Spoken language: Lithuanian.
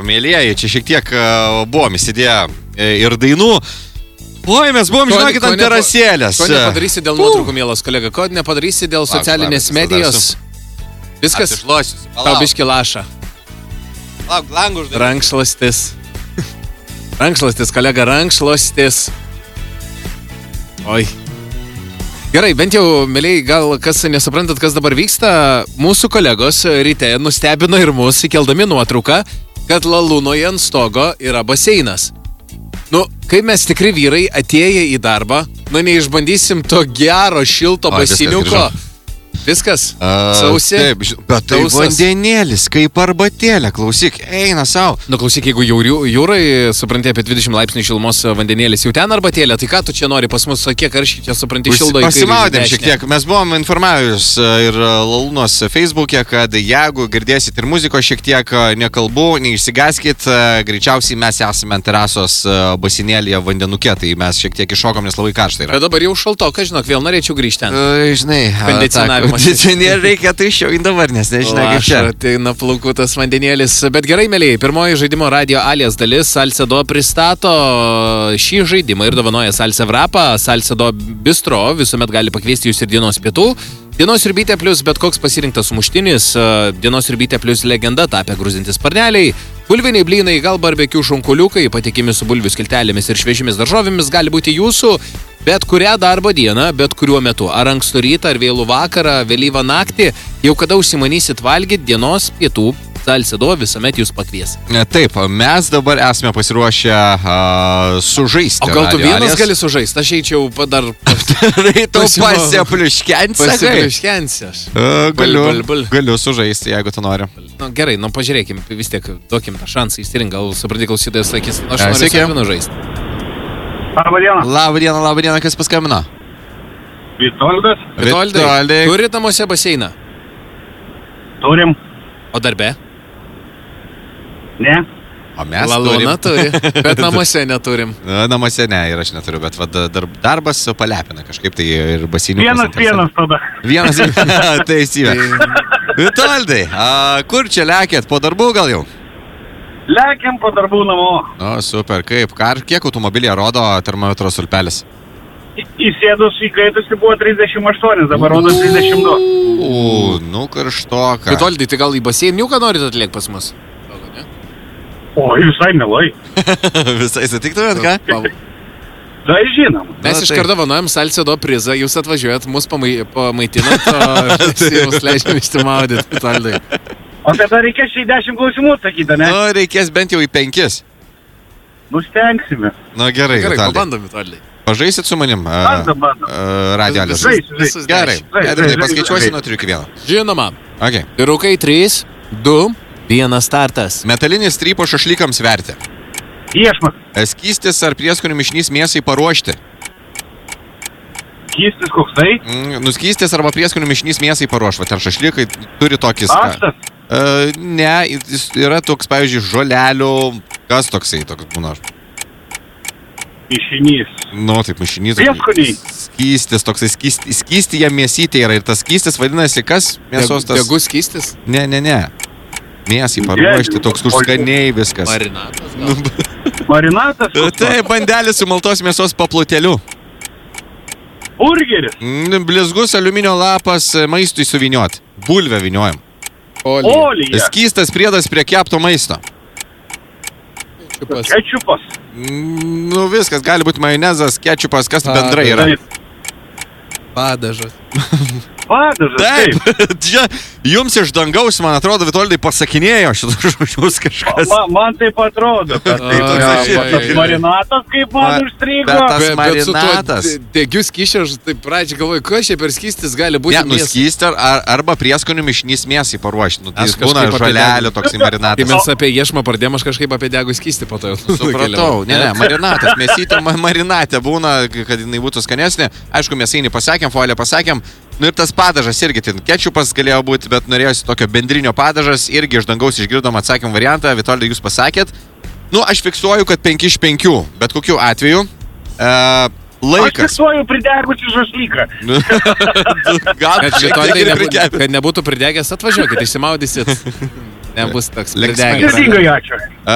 mėlyjeji, čia šiek tiek buvom įsidėję ir dainų. Oi, mes buvom, žinokit, ant terasėlės. Ko nepadarysi dėl nuotraukų, mielas kolega? Ko nepadarysi dėl socialinės medijos? Viskas? Tau biški laša. Lauk, langų uždaryti. Rankšluostis. Rankšluostis, kolega, rankšluostis. Oi. Gerai, bent jau, mėliai, gal kas nesuprantat, kas dabar vyksta, mūsų kolegos ryte nustebino ir mus įkeldami nuotrauką, kad Lalūnoje ant stogo yra baseinas. Nu, kaip mes tikri vyrai atėję į darbą, neišbandysim to gero, šilto baseiniuko. Viskas? Sausi? Taip, bet tai vandenėlis, kaip arbatėlė, klausyk, eina savo. Nu, klausyk, jeigu jūrai, supranti, apie 20 laipsnių šilumos vandenėlis, jau ten arbatėlė, tai ką tu čia nori pas mus, kiek karščiai čia, supranti, šildo į kairį? Pasimaudėm šiek tiek, mes buvom informavus ir Lalūnos Facebook'e, kad jeigu girdėsit ir muziko šiek tiek nekalbu, neišsigaskit, greičiausiai mes esame ant terasos basinėlėje vandenuke, tai mes šiek tiek iššokom, nes labai karšta yra. Bet dabar jau šaltoka, žinok, vėl norėčiau grįžti ten. Žinai, kondicionierių reikia tai išjauginti dabar, nes nežinau, kaip čia. Ateina plaukutas vandenėlis. Bet gerai, mėlyjei, pirmoji žaidimo Radio Alias dalis Salcedo pristato šį žaidimą ir dovanoja Salsa Vrapą. Salcedo bistro visuomet gali pakviesti jūs ir dienos pietų. Dienos sriubytė plus bet koks pasirinktas sumuštinis, dienos sriubytė plus legenda tapę grūzintis sparneliai, bulviniai blynai, gal barbekių šunkuliukai, patikimi su bulvių skiltelėmis ir šviežimis daržovėmis gali būti jūsų bet kurią darbo dieną, bet kuriuo metu. Ar ankstų rytą, ar vėlų vakarą, vėlyvą naktį, jau kada užsimanysit valgyti dienos pietų, Salcedo visuomet jūs pakvies. Taip, mes dabar esame pasiruošę sužaisti. O gal tu vienas gali sužaisti? Aš eičiau dar... Tu pasipliuškensi? Pasipliuškensi aš. Galiu sužaisti, jeigu tu nori. Nu, gerai, pažiūrėkim, vis tiek duokim tą šansą įsirink, gal supranti klausytojas sakys, aš noriu sėkmę žaisti. Labą dieną, kas paskambino? Vitoldas. Vitoldai, turit namuose baseiną? Turim. O darbe? Ne. O mes Lalūna turi, bet namuose neturim. Namuose ne, ir aš neturiu, bet darbas palepina kažkaip tai ir baseiniukas. Vienas tada. Vienas, tai įsivė. Vitoldai, kur čia lekėt? Po darbų gal jau? Lekiam po darbų namo. O, super, kaip? Kiek automobilėje rodo termometro stulpelis? Įsėdus įkaitusi buvo 38, dabar rodo 32. Nu karštoka. Vitoldai, tai gal į baseiniuką norit atliekti pas mus? Oi, visai mielai. Visai sutiktumėt, ką? Tai žinom. Mes iš karto dovanojam Salcedo prizą, jūs atvažiuojat, mus pamaitinat, o jūs leidžiam išsimaudyti, Vitoldai. O tada reikės šį 10 klausimų atsakyti, ne? Nu, reikės bent jau į 5. Nustengsime. Nu, gerai, pabandom, Vitoldai. Pažaisit su manim? Radio Alias. Gerai, paskaičiuosi nuo 3 iki 1. Žinoma. Okay. Vyrukai 3, 2, 1 startas. Metalinis strypo šašlykams verti. Iešmas. Skystis ar prieskonių mišinys mėsai paruošti? Skystis koksai? Nuskystis arba prieskonių mišinys mėsai paruošti. Ar šašlykai turi tokį... Actas? Ne, jis yra toks, pavyzdžiui, žolelių... Kas toksai toks būna? Mišinys. Nu, taip, mišinys. Prieskoniai. Skystis, toksai skysti jam mėsytė yra ir tas skystis vadinasi kas? Mėsos tas... Degus skystis? Ne. Mėsai paruošti, toks kur skaniai viskas. Marinatas gal? Marinatas? Taip, bandelis su maltos mėsos paploteliu. Burgeris. Blizgus aliuminio lapas maistui suviniot. Bulvę viniojam. Olija. Skystas priedas prie kepto maisto. Kečupas. Nu viskas, gali būti majonezas, kečupas, kas bendrai yra. Padažas. Padažas, taip. Jums iš dangaus, man atrodo, Vitoldai pasakinėjo šitus žodžius kažkas. Man taip atrodo, kad tas marinatas kaip man užstrigo. Bet tas marinatas. Degius kyšės, tai pradžiai galvoju, ko šia per skystis gali būti mėsai. Nuskystis arba prieskonių mišinys mėsai paruošti. Jis būna žolelių toksai marinatas. Kai mes apie iešmą pradėjom, aš kažkaip apie degų skystį po to. Supratau, ne, marinatas. Mėsytė marinatė būna, kad jinai būtų skanesnė. Aišku, mėsainį pasakėm, foliją pasakėm. Nu ir tas padažas irgi, kečupas galėjo būti, bet norėjusi tokio bendrinio padažas, irgi iš dangaus išgirdom atsakymą variantą, Vitoldai, jūs pasakėt. Nu, aš fiksuoju, kad 5 iš 5, bet kokiu atveju laikas. Aš fiksuoju pridegusi žašlyką. Kad nebūtų pridegęs, atvažiuokit, išsimaudysit. Nebus toks pridegęs. Dėkingai, ačiū.